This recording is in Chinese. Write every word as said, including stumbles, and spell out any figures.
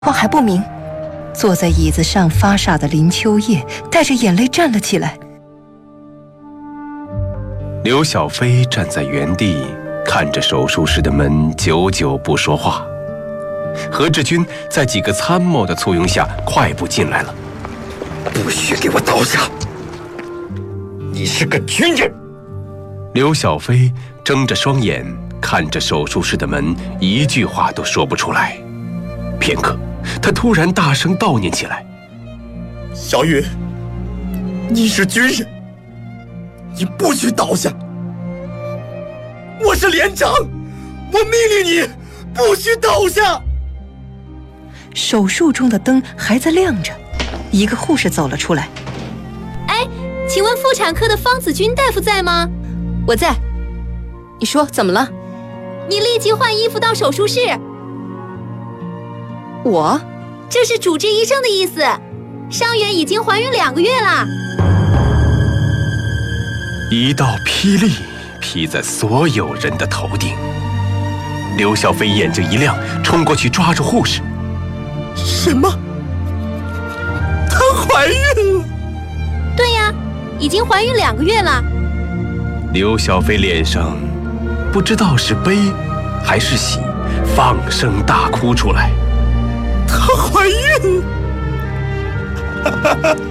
况还不明，坐在椅子上发傻的林秋叶带着眼泪站了起来。 刘小飞站在原地，看着手术室的门，久久不说话。何志军在几个参谋的簇拥下快步进来了。 不许给我倒下！你是个军人！ 刘小飞睁着双眼看着手术室的门，一句话都说不出来。片刻，他突然大声悼念起来： 小雨，你是军人，你不许倒下！我是连长，我命令你不许倒下！ 手术中的灯还在亮着，一个护士走了出来。 哎，请问妇产科的方子君大夫在吗？ 我在。你说怎么了？ 你立即换衣服到手术室。 我？ 这是主治医生的意思。伤员已经怀孕两个月了。 一道霹雳劈在所有人的头顶。刘小飞眼睛一亮，冲过去抓住护士。 什么？她怀孕了？ 对呀，已经怀孕两个月了。 刘小飞脸上不知道是悲还是喜，放声大哭出来。 她怀孕了！